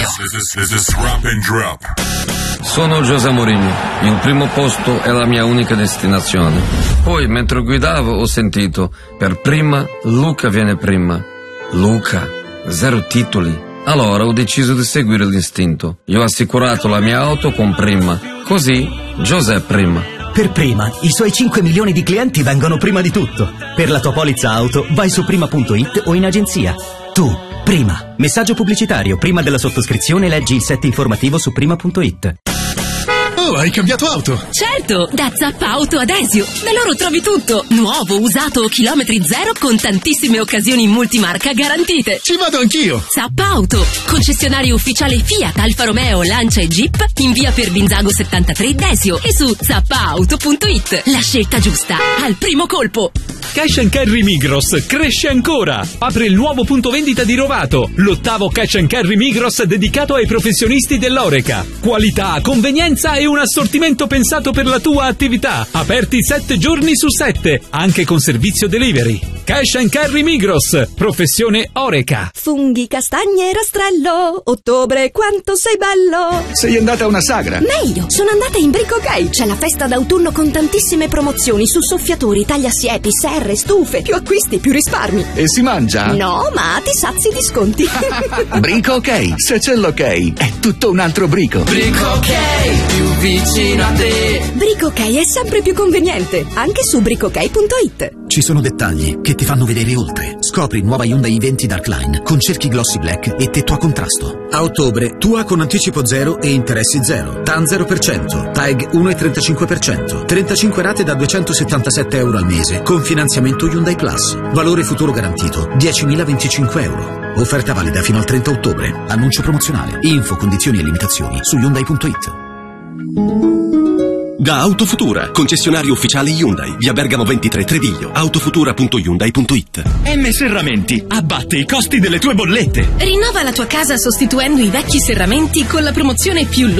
This is Drop and Drop. Sono José Mourinho, il primo posto è la mia unica destinazione. Poi, mentre guidavo, ho sentito, per prima, Luca viene prima. Luca, 0 titoli. Allora ho deciso di seguire l'istinto. Io ho assicurato la mia auto con Prima. Così, José prima. Per Prima, i suoi 5 milioni di clienti vengono prima di tutto. Per la tua polizza auto, vai su prima.it o in agenzia. Tu, Prima. Messaggio pubblicitario. Prima della sottoscrizione leggi il set informativo su prima.it. Oh, hai cambiato auto? Certo, da Zappauto ad Esio. Da loro trovi tutto. Nuovo, usato o chilometri zero con tantissime occasioni multimarca garantite. Ci vado anch'io. Zappauto, concessionario ufficiale Fiat, Alfa Romeo, Lancia e Jeep in via Perbinzago 73 Desio e su zappauto.it. La scelta giusta al primo colpo. Cash and Carry Migros cresce ancora. Apre il nuovo punto vendita di Rovato, l'8º Cash and Carry Migros dedicato ai professionisti dell'Oreca. Qualità, convenienza e un assortimento pensato per la tua attività. Aperti 7 giorni su 7, anche con servizio delivery. Cash and Carry Migros, professione Oreca. Funghi, castagne e rastrello, ottobre quanto sei bello. Sei andata a una sagra? Meglio, sono andata in Brico Ok. C'è la festa d'autunno con tantissime promozioni su soffiatori, tagliasiepi, serre, stufe. Più acquisti, più risparmi. E si mangia? No, ma ti sazi di sconti. Brico Ok, se c'è l'ok, è tutto un altro brico. Brico Ok, più vicino a te. Brico Ok è sempre più conveniente, anche su bricokay.it. Ci sono dettagli che ti fanno vedere oltre. Scopri nuova Hyundai i20 Darkline con cerchi glossy black e tetto a contrasto. A ottobre, tua con anticipo 0 e interessi 0. TAN 0%, TAG 1,35%. 35 rate da €277 al mese con finanziamento Hyundai Plus. Valore futuro garantito 10.025 euro. Offerta valida fino al 30 ottobre. Annuncio promozionale. Info, condizioni e limitazioni su Hyundai.it. Da Autofutura, concessionario ufficiale Hyundai, via Bergamo 23 Treviglio, autofutura.hyundai.it. M Serramenti, abbatte i costi delle tue bollette. Rinnova la tua casa sostituendo i vecchi serramenti con la promozione più